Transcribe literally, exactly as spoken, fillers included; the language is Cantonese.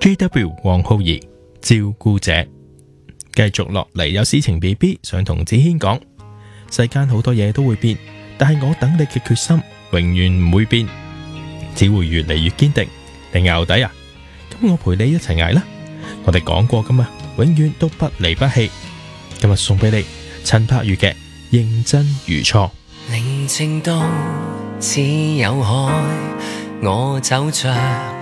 G W 黃浩兒照顧者，繼續落嚟有詩情 B B 想同子軒講，世間好多嘢都會變，但係我等你嘅決心永遠唔會變，只會越嚟越堅定。你淆底啊？咁我陪你一齊捱啦。我哋講過噶嘛，永遠都不離不棄。今日送俾你陳柏宇嘅認真如初。 寧靜到似有海，我走着